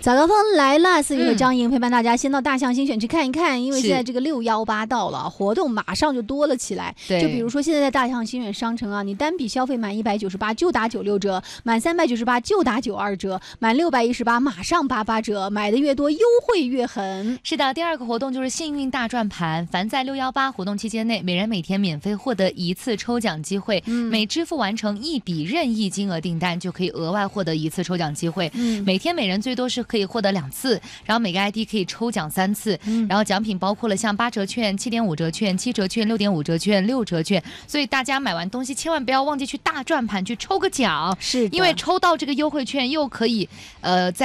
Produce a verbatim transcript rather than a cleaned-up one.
早高峰来了，四月和张莹陪伴大家先到大象新选区看一看，因为现在这个六幺八到了，活动马上就多了起来。就比如说现在在大象新选商城啊，你单笔消费满一百九十八就打九六折，满三百九十八就打九二折，满六百一十八马上八八折，买的越多优惠越狠。 是的，第二个活动就是幸运大转盘，凡在六幺八活动期间内，每人每天免费获得一次抽奖机会，嗯、每支付完成一笔任意金额订单就可以额外获得一次抽奖机会，嗯、每天每人最多是可以获得两次，然后每个 I D 可以抽奖三次，嗯、然后奖品包括了像八折券、七点五折券、七折券、六点五折券、六折券，所以大家买完东西千万不要忘记去大转盘去抽个奖， 是因为抽到这个优惠券又可以呃在